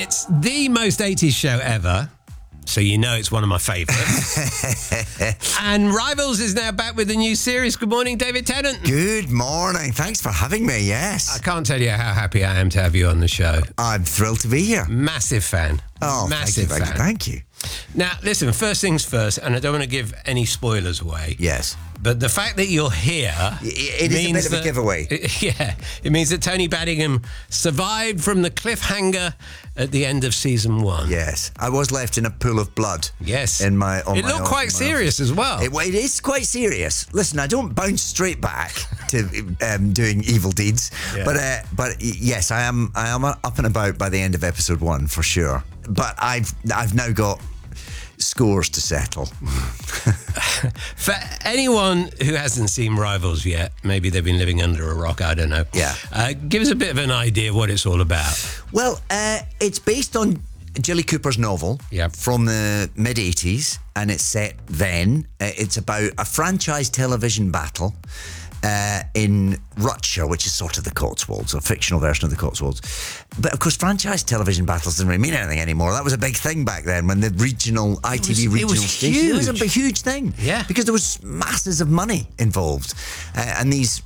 It's the most 80s show ever, so you know it's one of my favourites. And Rivals is now back with a new series. Good morning, David Tennant. Good morning. Thanks for having me, yes. I can't tell you how happy I am to have you on the show. I'm thrilled to be here. Massive fan. Oh, massive fan. Thank you. Now, listen, first things first, and I don't want to give any spoilers away. Yes. But the fact that you're here... It is a bit of a giveaway. Yeah. It means that Tony Badingham survived from the cliffhanger at the end of season 1. Yes. I was left in a pool of blood. Yes. It looked quite serious as well. It is quite serious. Listen, I don't bounce straight back to doing evil deeds. Yeah. But yes, I am up and about by the end of episode 1 for sure. But I've now got scores to settle. For anyone who hasn't seen Rivals yet, maybe they've been living under a rock, I don't know. Yeah. Give us a bit of an idea of what it's all about. Well, it's based on Jilly Cooper's novel from the mid-80s, and it's set then. It's about a franchise television battle in Rutshire, which is sort of the Cotswolds, a fictional version of the Cotswolds. But of course, franchise television battles doesn't really mean anything anymore. That was a big thing back then when the regional ITV regional station. Huge. It was a huge thing. Yeah. Because there was masses of money involved. And these